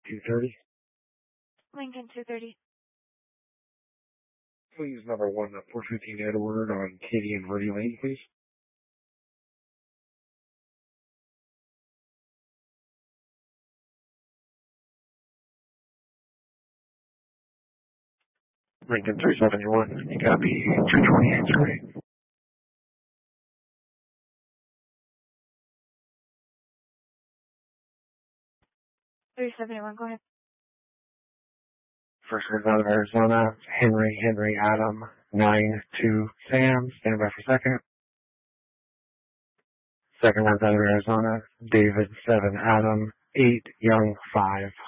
230. Lincoln 230. Please number 1, 415 Edward on Katie and Verde Lane, please. Lincoln 371, you copy 228 3. 371, go ahead. First one's out of Arizona, Henry Adam 9-2 Sam, stand by for second. Second one's out of Arizona, David 7 Adam 8 Young 5.